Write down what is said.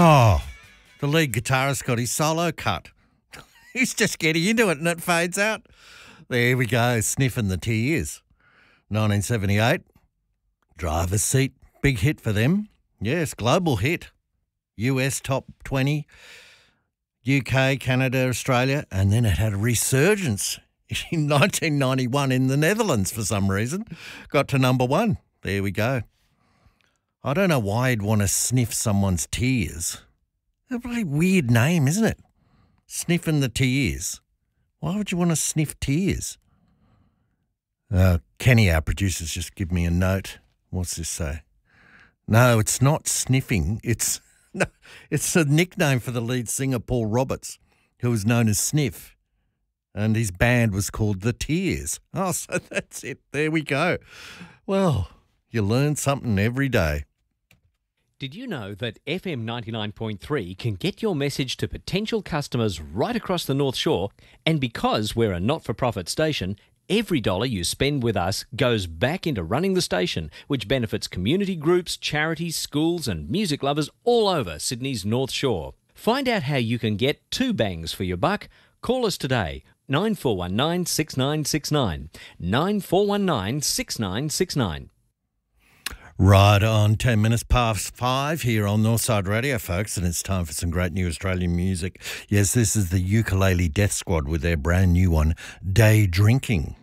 Oh, the lead guitarist got his solo cut. He's just getting into it and it fades out. There we go, sniffing the tears. 1978, Driver's Seat, big hit for them. Yes, global hit. US top 20, UK, Canada, Australia, and then it had a resurgence in 1991 in the Netherlands for some reason. Got to number one. There we go. I don't know why you'd want to sniff someone's tears. A really weird name, isn't it? Sniffing the tears. Why would you want to sniff tears? Kenny, our producer's just give me a note. What's this say? No, it's not sniffing. It's a nickname for the lead singer, Paul Roberts, who was known as Sniff. And his band was called The Tears. Oh, so that's it. There we go. Well, you learn something every day. Did you know that FM 99.3 can get your message to potential customers right across the North Shore? And because we're a not-for-profit station, every dollar you spend with us goes back into running the station, which benefits community groups, charities, schools and music lovers all over Sydney's North Shore. Find out how you can get 2 bangs for your buck. Call us today, 9419 6969, 9419 6969. Right on, 10 minutes past 5 here on Northside Radio, folks, and it's time for some great new Australian music. Yes, this is the Ukulele Death Squad with their brand new one, Day Drinking.